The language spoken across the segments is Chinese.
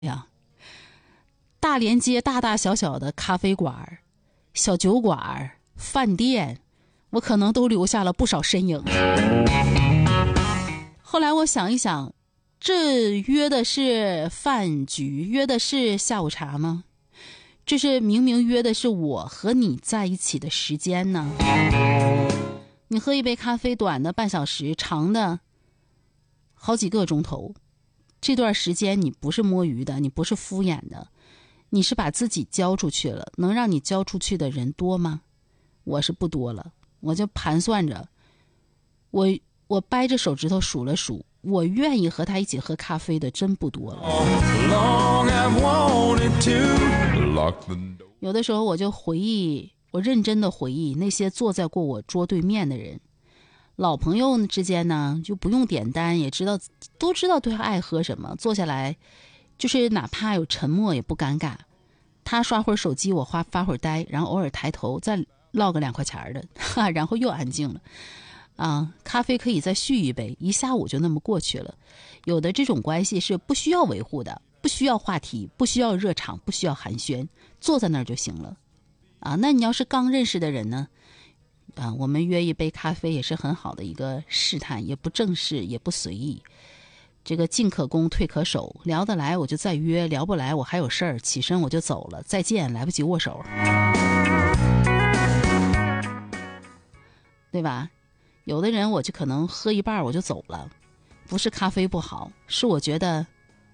呀，大连街大大小小的咖啡馆、小酒馆、饭店，我可能都留下了不少身影。后来我想一想，这约的是饭局，约的是下午茶吗？这是明明约的是我和你在一起的时间呢。你喝一杯咖啡，短的半小时，长的好几个钟头，这段时间你不是摸鱼的，你不是敷衍的，你是把自己交出去了。能让你交出去的人多吗？我是不多了。我就盘算着，我掰着手指头数了数，我愿意和他一起喝咖啡的真不多了。有的时候我就回忆，我认真的回忆那些坐在过我桌对面的人，老朋友之间呢，就不用点单，也都知道对方爱喝什么，坐下来就是哪怕有沉默也不尴尬。他刷会儿手机，我发会儿呆，然后偶尔抬头再唠个2块钱的，然后又安静了。咖啡可以再续一杯，一下午就那么过去了。有的这种关系是不需要维护的，不需要话题，不需要热场，不需要寒暄，坐在那儿就行了。那你要是刚认识的人呢？我们约一杯咖啡也是很好的一个试探，也不正式，也不随意。这个进可攻，退可守，聊得来我就再约，聊不来我还有事儿，起身我就走了，再见，来不及握手，对吧？有的人我就可能喝一半我就走了，不是咖啡不好，是我觉得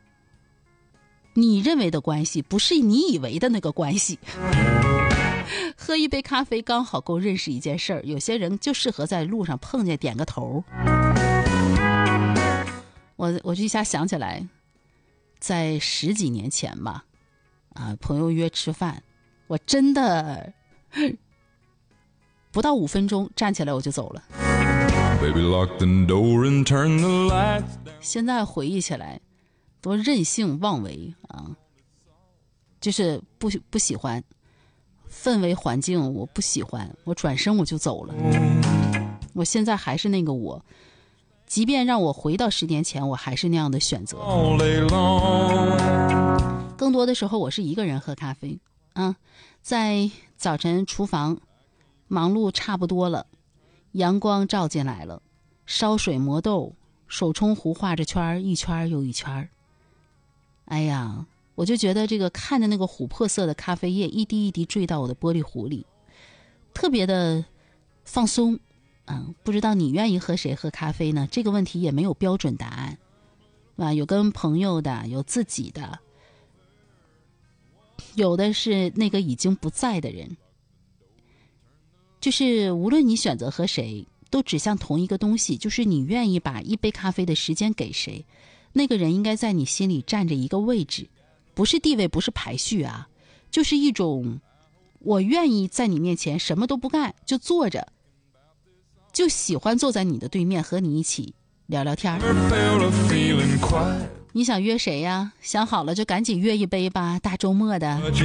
你认为的关系不是你以为的那个关系。喝一杯咖啡刚好够认识一件事儿，有些人就适合在路上碰见点个头。我就一下想起来，在10几年前吧，朋友约吃饭，我真的不到5分钟站起来我就走了。现在回忆起来多任性妄为就是不喜欢氛围环境，我不喜欢，我转身我就走了。我现在还是那个我，即便让我回到10年前，我还是那样的选择。更多的时候我是一个人喝咖啡在早晨厨房忙碌差不多了，阳光照进来了，烧水磨豆，手冲壶画着圈，一圈又一圈。哎呀，我就觉得这个看着那个琥珀色的咖啡液一滴一滴坠到我的玻璃壶里，特别的放松。不知道你愿意和谁喝咖啡呢？这个问题也没有标准答案，有跟朋友的，有自己的，有的是那个已经不在的人。就是无论你选择和谁，都指向同一个东西，就是你愿意把一杯咖啡的时间给谁，那个人应该在你心里占着一个位置，不是地位，不是排序就是一种我愿意在你面前什么都不干，就坐着，就喜欢坐在你的对面和你一起聊聊天。你想约谁呀？想好了就赶紧约一杯吧，大周末的。